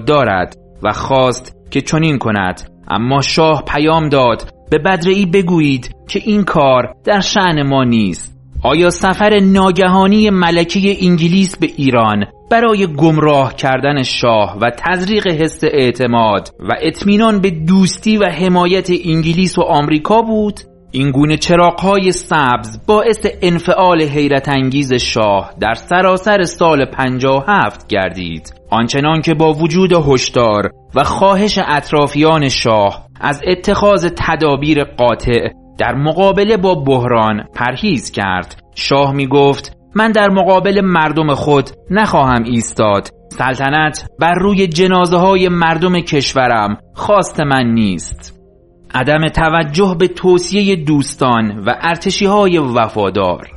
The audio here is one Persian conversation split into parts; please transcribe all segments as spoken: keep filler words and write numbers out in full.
دارد و خواست که چنین کند. اما شاه پیام داد به بدرعی بگویید که این کار در شأن ما نیست. آیا سفر ناگهانی ملکه انگلیس به ایران برای گمراه کردن شاه و تزریق حس اعتماد و اطمینان به دوستی و حمایت انگلیس و آمریکا بود؟ این گونه چراغ‌های سبز باعث انفعال حیرت انگیز شاه در سراسر سال پنجاه و هفت گردید، آنچنان که با وجود هشدار و خواهش اطرافیان شاه از اتخاذ تدابیر قاطع در مقابله با بحران پرهیز کرد. شاه می گفت من در مقابل مردم خود نخواهم ایستاد. سلطنت بر روی جنازه های مردم کشورم خواست من نیست. عدم توجه به توصیه دوستان و ارتشی های وفادار،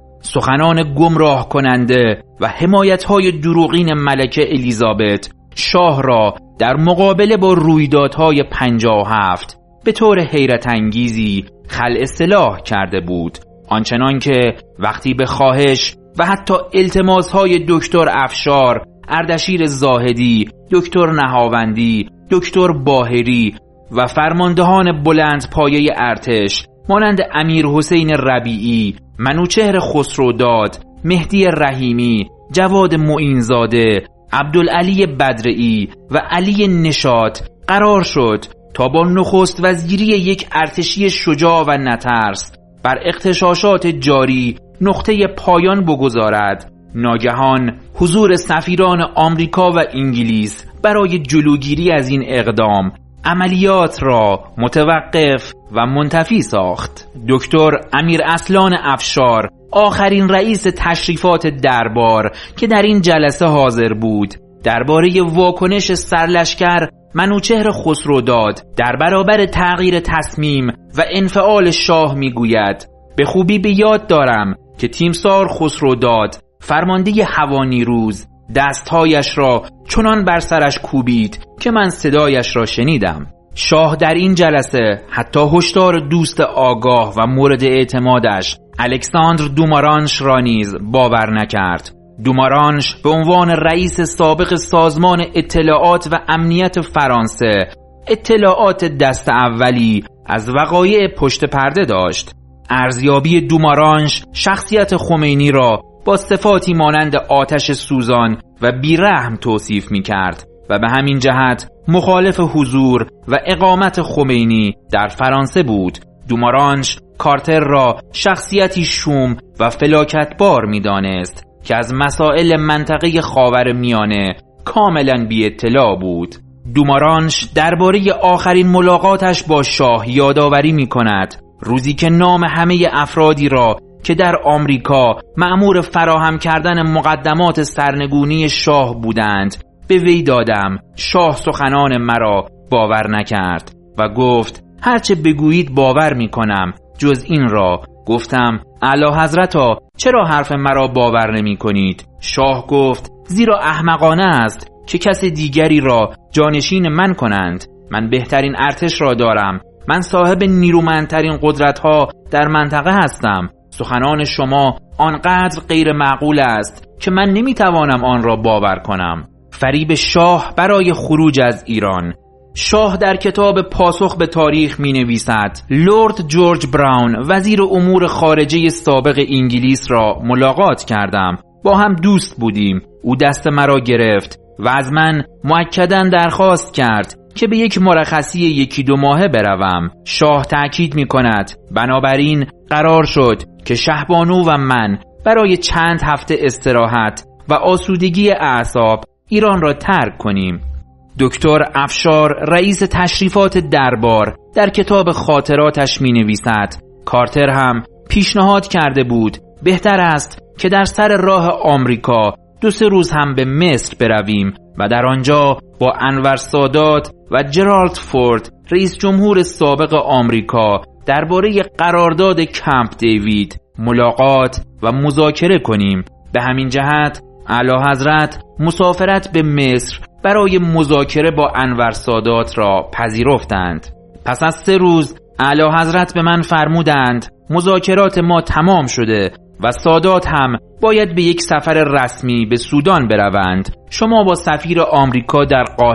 سخنان گمراه کننده و حمایت های دروغین ملکه الیزابت شاه را در مقابله با رویدادهای پنجاه و هفت به طور حیرت انگیزی خلع سلاح کرده بود، آنچنان که وقتی به خواهش و حتی التماس های دکتر افشار، اردشیر زاهدی، دکتر نهاوندی، دکتر باهری و فرماندهان بلند پایه ارتش مانند امیر حسین ربیعی، منوچهر خسروداد، مهدی رحیمی، جواد معینزاده، عبدالعلی بدرعی و علی نشاط قرار شد تا با نخست وزیری یک ارتشی شجاع و نترس بر اغتشاشات جاری نقطه پایان بگذارد، ناگهان حضور سفیران آمریکا و انگلیس برای جلوگیری از این اقدام عملیات را متوقف و منتفی ساخت. دکتر امیر اصلان افشار، آخرین رئیس تشریفات دربار که در این جلسه حاضر بود، درباره واکنش سرلشکر منوچهر خسروداد در برابر تغییر تصمیم و انفعال شاه میگوید به خوبی به یاد دارم که تیمسار خسروداد فرمانده هوانیروز دستهایش را چنان بر سرش کوبید که من صدایش را شنیدم. شاه در این جلسه حتی هشدار دوست آگاه و مورد اعتمادش الکساندر دومارانش را نیز باور نکرد. دومارانش به عنوان رئیس سابق سازمان اطلاعات و امنیت فرانسه اطلاعات دست اولی از وقایع پشت پرده داشت. ارزیابی دومارانش شخصیت خمینی را با صفاتی مانند آتش سوزان و بیرحم توصیف می کرد و به همین جهت مخالف حضور و اقامت خمینی در فرانسه بود. دومارانش کارتر را شخصیتی شوم و فلاکتبار می دانست که از مسائل منطقه خاور میانه کاملا بی اطلاع بود. دومارانش درباره آخرین ملاقاتش با شاه یادآوری می کند روزی که نام همه افرادی را که در آمریکا مأمور فراهم کردن مقدمات سرنگونی شاه بودند به وی دادم. شاه سخنان مرا باور نکرد و گفت هرچه بگویید باور می کنم جز این را. گفتم اعلی حضرتا چرا حرف مرا باور نمی کنید؟ شاه گفت زیرا احمقانه است که کس دیگری را جانشین من کنند. من بهترین ارتش را دارم. من صاحب نیرومندترین قدرت ها در منطقه هستم. سخنان شما آنقدر غیر معقول است که من نمی توانم آن را باور کنم. فریب شاه برای خروج از ایران. شاه در کتاب پاسخ به تاریخ می نویسد لورد جورج براون وزیر امور خارجه سابق انگلیس را ملاقات کردم. با هم دوست بودیم. او دست مرا گرفت و از من مؤکداً درخواست کرد که به یک مرخصی یکی دو ماهه بروم. شاه تأکید می کند بنابراین قرار شد که شهبانو و من برای چند هفته استراحت و آسودگی اعصاب ایران را ترک کنیم. دکتر افشار رئیس تشریفات دربار در کتاب خاطراتش می نویسد کارتر هم پیشنهاد کرده بود بهتر است که در سر راه آمریکا دو سه روز هم به مصر برویم و در آنجا با انور سادات و جرالد فورد رئیس جمهور سابق آمریکا درباره قرارداد کمپ دیوید ملاقات و مذاکره کنیم. به همین جهت اعلی حضرت مسافرت به مصر برای مذاکره با انور سادات را پذیرفتند. پس از سه روز اعلی حضرت به من فرمودند مذاکرات ما تمام شده و سادات هم باید به یک سفر رسمی به سودان بروند. شما با سفیر آمریکا در قاهره